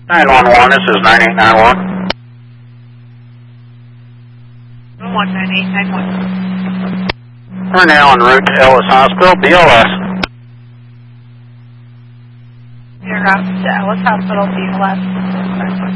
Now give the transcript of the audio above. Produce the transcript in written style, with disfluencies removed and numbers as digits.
911, this is 9891. 19891. We're now en route to Ellis Hospital, BLS. You're out to Ellis Hospital, BLS.